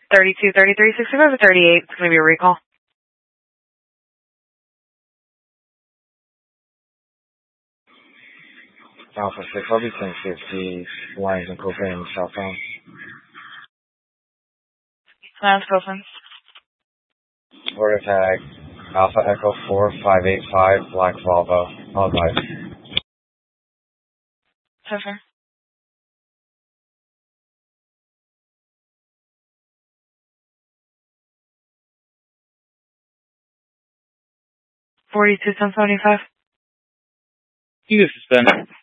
32, 33, 65, or 38. It's going to be a recall. Alpha 6, I'll be 1050, lines and Copen southbound. Lines Copen. Order tag, Alpha Echo 4585, Black Volvo, all guys. Sure. 42, 1075. You can suspend.